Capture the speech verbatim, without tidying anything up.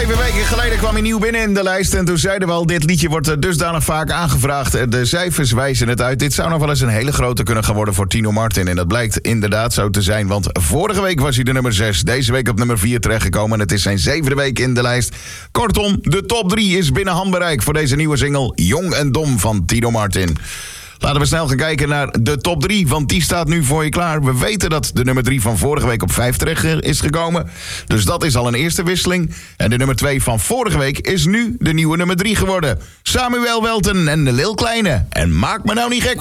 Zeven weken geleden kwam hij nieuw binnen in de lijst. En toen zeiden we al, dit liedje wordt dusdanig vaak aangevraagd. De cijfers wijzen het uit. Dit zou nog wel eens een hele grote kunnen gaan worden voor Tino Martin. En dat blijkt inderdaad zo te zijn. Want vorige week was hij de nummer zes. Deze week op nummer vier terechtgekomen. En het is zijn zevende week in de lijst. Kortom, de top drie is binnen handbereik voor deze nieuwe single Jong en Dom van Tino Martin. Laten we snel gaan kijken naar de top drie, want die staat nu voor je klaar. We weten dat de nummer drie van vorige week op vijf terecht is gekomen. Dus dat is al een eerste wisseling. En de nummer twee van vorige week is nu de nieuwe nummer drie geworden. Samuel Welten en de Lil Kleine. En maak me nou niet gek.